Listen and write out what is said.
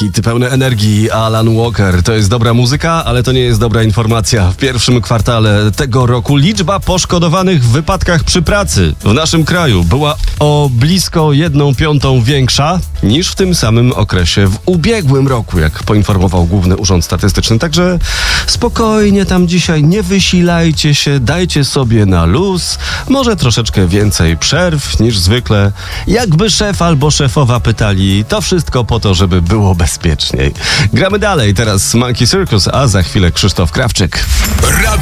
Hit pełny energii, Alan Walker. To jest dobra muzyka, ale to nie jest dobra informacja. W pierwszym kwartale tego roku liczba poszkodowanych w wypadkach przy pracy w naszym kraju była o blisko 1/5 większa niż w tym samym okresie w ubiegłym roku, jak poinformował Główny Urząd Statystyczny. Także spokojnie tam dzisiaj, nie wysilajcie się, dajcie sobie na luz. Może troszeczkę więcej przerw niż zwykle. Jakby szef albo szefowa pytali, to wszystko po to, żeby było bezpieczniej. Gramy dalej, teraz Monkey Circus, a za chwilę Krzysztof Krawczyk.